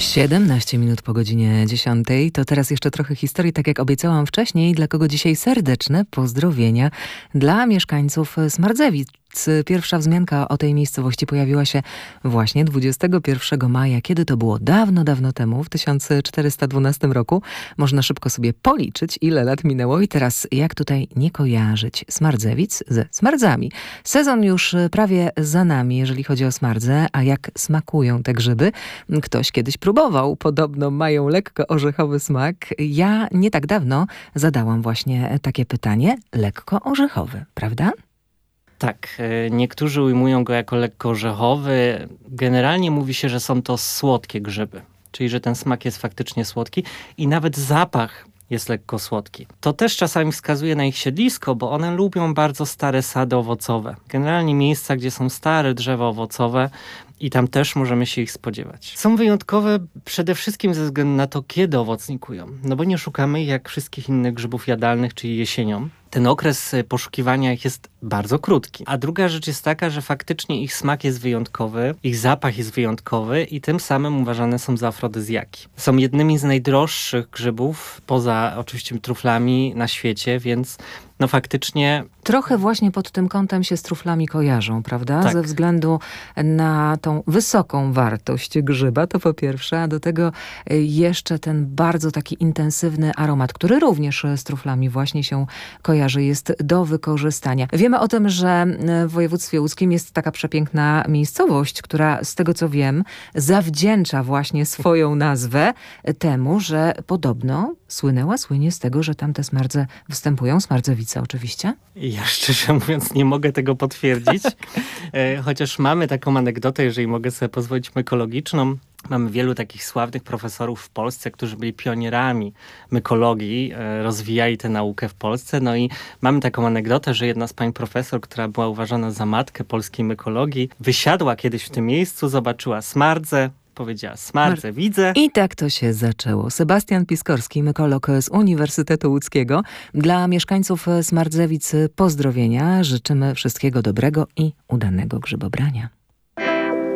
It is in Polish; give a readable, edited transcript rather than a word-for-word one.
17 minut po godzinie 10. To teraz jeszcze trochę historii, tak jak obiecałam wcześniej, dla kogo dzisiaj serdeczne pozdrowienia dla mieszkańców Smardzewic. Pierwsza wzmianka o tej miejscowości pojawiła się właśnie 21 maja, kiedy to było dawno, dawno temu, w 1412 roku. Można szybko sobie policzyć, ile lat minęło i teraz jak tutaj nie kojarzyć Smardzewic ze smardzami. Sezon już prawie za nami, jeżeli chodzi o smardze, a jak smakują te grzyby? Ktoś kiedyś próbował, podobno mają lekko orzechowy smak. Ja nie tak dawno zadałam właśnie takie pytanie, lekko orzechowy, prawda? Tak, niektórzy ujmują go jako lekko orzechowy. Generalnie mówi się, że są to słodkie grzyby, czyli że ten smak jest faktycznie słodki i nawet zapach jest lekko słodki. To też czasami wskazuje na ich siedlisko, bo one lubią bardzo stare sady owocowe. Generalnie miejsca, gdzie są stare drzewa owocowe i tam też możemy się ich spodziewać. Są wyjątkowe przede wszystkim ze względu na to, kiedy owocnikują. No bo nie szukamy jak wszystkich innych grzybów jadalnych, czyli jesienią. Ten okres poszukiwania ich jest bardzo krótki. A druga rzecz jest taka, że faktycznie ich smak jest wyjątkowy, ich zapach jest wyjątkowy i tym samym uważane są za afrodyzjaki. Są jednymi z najdroższych grzybów, poza oczywiście truflami na świecie, więc no faktycznie... Trochę właśnie pod tym kątem się z truflami kojarzą, prawda? Tak. Ze względu na tą wysoką wartość grzyba, to po pierwsze, a do tego jeszcze ten bardzo taki intensywny aromat, który również z truflami właśnie się kojarzy, jest do wykorzystania. Wiemy o tym, że w województwie łódzkim jest taka przepiękna miejscowość, która z tego co wiem zawdzięcza właśnie swoją nazwę temu, że podobno słynie z tego, że tam te smardze występują, Smardzewice oczywiście. Ja szczerze mówiąc nie mogę tego potwierdzić, chociaż mamy taką anegdotę, jeżeli mogę sobie pozwolić, mykologiczną. Mamy wielu takich sławnych profesorów w Polsce, którzy byli pionierami mykologii, rozwijali tę naukę w Polsce. No i mamy taką anegdotę, że jedna z pań profesor, która była uważana za matkę polskiej mykologii, wysiadła kiedyś w tym miejscu, zobaczyła smardze, powiedziała smardze, widzę. I tak to się zaczęło. Sebastian Piskorski, mykolog z Uniwersytetu Łódzkiego. Dla mieszkańców Smardzewic pozdrowienia. Życzymy wszystkiego dobrego i udanego grzybobrania.